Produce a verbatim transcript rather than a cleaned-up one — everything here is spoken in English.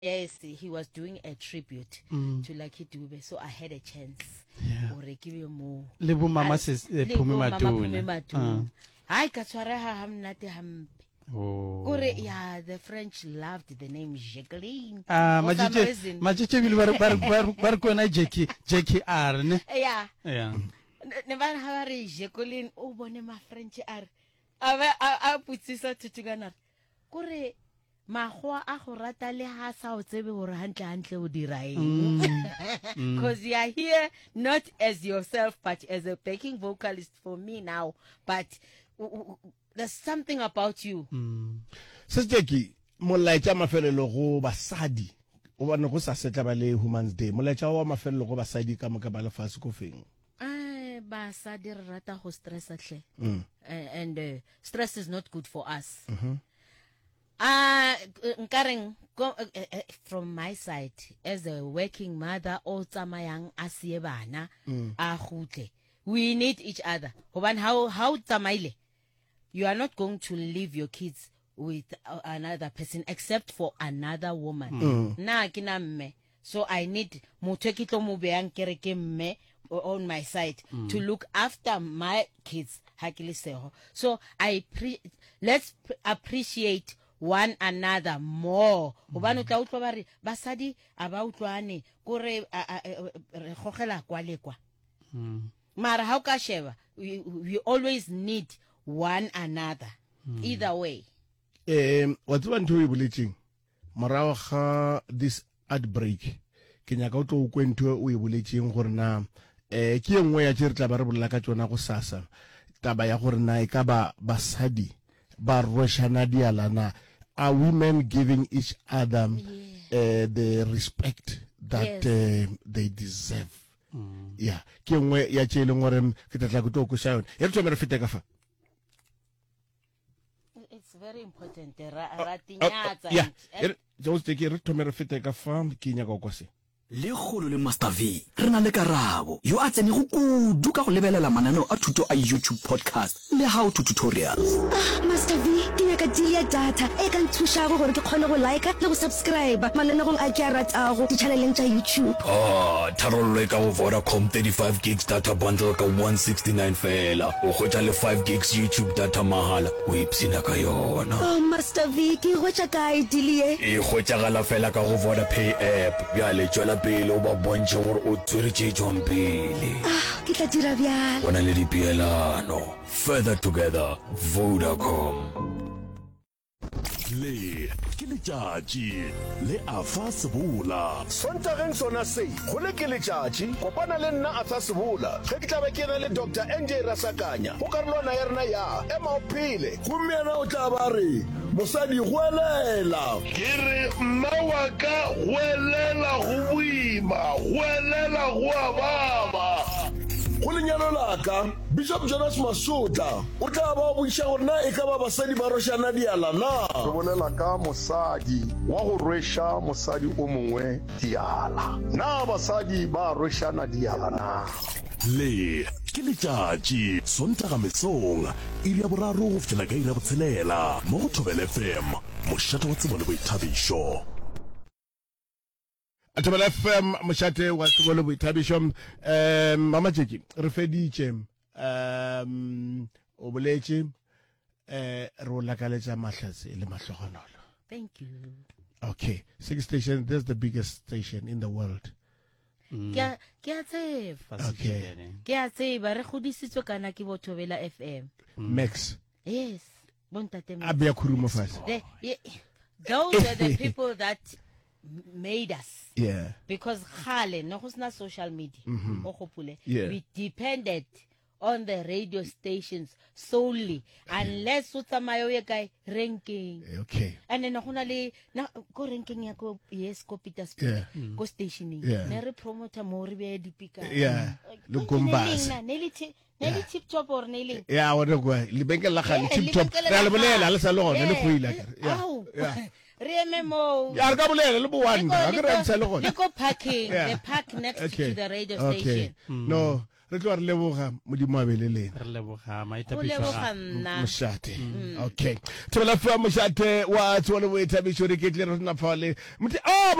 Yes, he was doing a tribute Mm. to Lucky Dube, so I had a chance. Yeah. Or give you more. Le bo mama se Le Phumi bo mama Phumi Maduna. Maduna. Hai ka tshwara ha hamnate hampe. Oh. Kore, yeah, the French loved the name Jacqueline. Ah, For some majije reason. majije bile bar bar bar bar ko na Jackie Jackie R ne. Yeah. Yeah. Ne ba ha re Jacqueline o bone ma French are. Aba a putsisa tutugana. Kore magwa a go rata le ha sa o tsebe gore hantle hantle o dira eng because you are here not as yourself but as a backing vocalist for me now, but there's something about you. Se Jackie molaetsa mafelelo go basadi o bana go sa setla ba le Women's Day molaetsa wa mafelelo go basadi ka moka ba le fase go feng eh basadi re rata go stressa hle and uh, stress is not good for us. Ah, nkareng from my side as a working mother o tsamayang a sie bana a gutle, we need each other. Hobane how how tsamaile, you are not going to leave your kids with uh, another person except for another woman. Na kina mme, so I need motho ke tlo mo beang kere ke mme on my side to look after my kids. So I pre let's appreciate one another more. Obano tla utlwa ba re basadi aba utlwane go re re gogela kwa le kwa. Mara how ka sheba, we, we always need one another either way. um what's one to bulleting marawa ga this outbreak ke nyaka o tlo kwento o e bulleting gore na eh ke engwe ya tshirtla ba re bolla ka tsona go sasa taba ya gore na e ka ba basadi ba roshana dialana. Are women giving each other yeah. uh, the respect that yes. uh, they deserve? Mm. Yeah. Ke ngwe ya tshele ngore ke tla go to go sha yone. E re tsomere fete ka fa. It's very important. Ratinyatsa. Yeah. Just take re tsomere fete ka fa ke nya ka go se. Le kholo le Master V re na le karabo yo a tsene go kudu ka go lebelela mananeo a thuto a YouTube podcast le how to tutorials. Ah, Master V ke nyaka dia data e ka nthusha go gore ke kgone go like le go subscribe mananeo a ke a ratago di channeleng tsa YouTube. Ah, tharollo ka go Vodacom thirty-five gigs data bundle ka one sixty-nine fela o go tla le five gigs YouTube data mahala o ipsina ka yona. Oh Master V ke go tsa ka idea e go tsagala fela ka go Vodapay app ya le tswela pele o ba bontshe gore o tsweretse jompele. Ah, ke tla dira bjalo. Bona le dipielano. Further together, Vodacom. Le ke letšatši le afa sebola Sontageng sona se go le ke letšatši kopana le nna a tsa sebola ge ke tla ba ke na le Doctor N J Rasakanya go karolwana ya rena ya ema o phele gommena o tla ba re mosadi goelela ke re mma wa ka goelela go boima goelela go a baba go lenyalo la ka Bishop Jonas Masotla o tla ba boiša gore na e ka ba basadi ba rošana diala na re bolela ka mosadi wa go rwesha mosadi o mongwe diala na basadi ba rošana diala na le ke letšatši sontaga mesong iri ya boraro go fihlela ka iri ya botshelela mo go Thobela F M mošate wa tsebo le boithabišo. Thobela F M mošate wa tsebo le boithabišo. Um mama Jackie re feditše um o boletše eh ro lakaletša mahlatse le mahlogonolo. Thank you. Okay, six station, that's the biggest station in the world. Ke ke a tseba. Okay. Ke a tseba re godisitswe kana ke bo Thobela F M. Max. Yes. Bontate Max. Abia khurumo fase. The- yeah, those are the people that made us. Yeah. Because khale no go sna social media o gopole, Yeah. we depended on the radio stations solely unless o tsamayo ye kae ranking. Okay. And then go na le na go ranking ya go yes go Petersburg Yeah. go stationing Yeah. ne re promoter mo re be dipika. Yeah. Le gombase. Ne le ti ne le tip top or ne le. Yeah, wa re go le benkel la khale Yeah, tip top. lebenkele Re la le bolela le sa le gona le Yeah. khuila. Yeah. Au. Yeah. Re memo. Ya re ka bolela le bo wanda. Ga re re sa le gona. You go parking Yeah. the park next Okay. to the radio Okay. station. No, re tlo re leboga modimo a beleleng re leboga o maitapišwa leboga nna mošate okay thobela fa mošate wa tswale boetabišo re ke tle re rena fa le